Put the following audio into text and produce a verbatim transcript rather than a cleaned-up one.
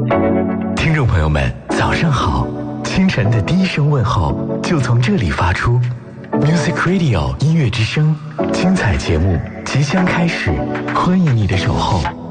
听众朋友们，早上好！清晨的第一声问候就从这里发出。Music Radio 音乐之声，精彩节目即将开始，欢迎你的守候。